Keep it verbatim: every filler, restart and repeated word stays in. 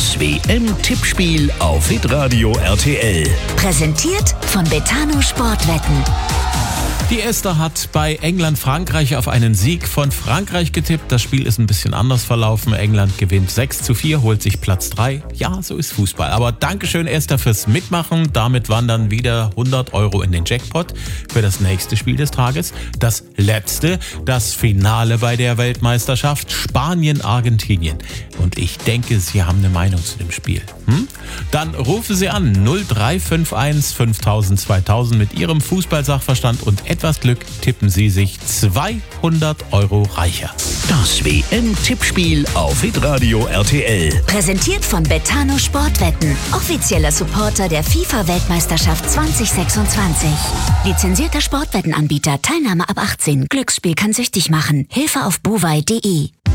Das W M-Tippspiel auf Hitradio R T L. Präsentiert von Betano Sportwetten. Die Esther hat bei England-Frankreich auf einen Sieg von Frankreich getippt. Das Spiel ist ein bisschen anders verlaufen. England gewinnt sechs zu vier, holt sich Platz drei. Ja, so ist Fußball. Aber Dankeschön, Esther, fürs Mitmachen. Damit wandern wieder hundert Euro in den Jackpot für das nächste Spiel des Tages. Das letzte, das Finale bei der Weltmeisterschaft Spanien-Argentinien. Und ich denke, Sie haben eine Meinung zu dem Spiel. Hm? Dann rufen Sie an null drei fünf eins fünftausend zweitausend mit Ihrem Fußballsachverstand und etwas Glück tippen Sie sich zweihundert Euro reicher. Das W M-Tippspiel auf Hitradio R T L. Präsentiert von Betano Sportwetten. Offizieller Supporter der FIFA-Weltmeisterschaft zwanzig sechsundzwanzig. Lizenzierter Sportwettenanbieter. Teilnahme ab achtzehn. Glücksspiel kann süchtig machen. Hilfe auf buwei punkt de.